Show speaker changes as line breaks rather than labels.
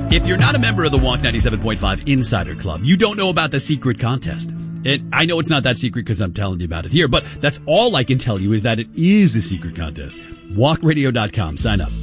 If you're not a member of the Walk 97.5 Insider Club, you don't know about the secret contest. I know it's not that secret because I'm telling you about it here, but that's all I can tell you is that it is a secret contest. Walkradio.com. Sign up.